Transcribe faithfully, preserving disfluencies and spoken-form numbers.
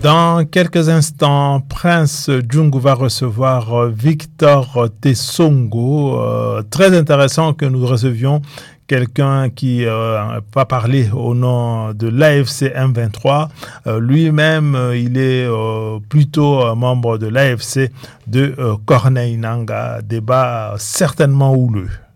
Dans quelques instants, Prince Djungu va recevoir Victor Tessongo. Euh, très intéressant que nous recevions quelqu'un qui euh, va parler au nom de l'A F C M vingt-trois. Euh, lui-même, euh, il est euh, plutôt euh, membre de l'A F C de euh, Corneille Nangaa. Débat certainement houleux.